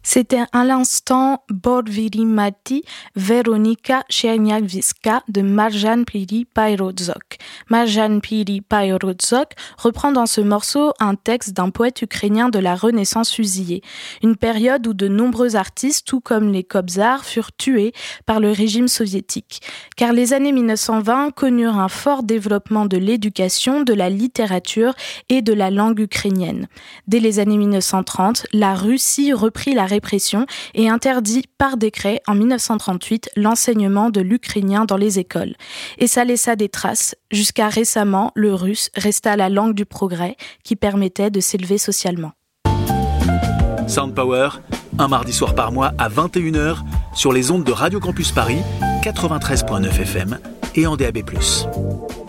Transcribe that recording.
C'était à l'instant Borvirimati Veronika Czerniawska de Marjan Piri-Pajrodzok. Marjan Piri-Pajrodzok reprend dans ce morceau un texte d'un poète ukrainien de la Renaissance fusillé, une période où de nombreux artistes, tout comme les Kobzars, furent tués par le régime soviétique. Car les années 1920 connurent un fort développement de l'éducation, de la littérature et de la langue ukrainienne. Dès les années 1930, la Russie reprit la répression et interdit par décret en 1938 l'enseignement de l'ukrainien dans les écoles. Et ça laissa des traces. Jusqu'à récemment, le russe resta la langue du progrès qui permettait de s'élever socialement. Sound Power, un mardi soir par mois à 21h sur les ondes de Radio Campus Paris, 93.9 FM et en DAB+.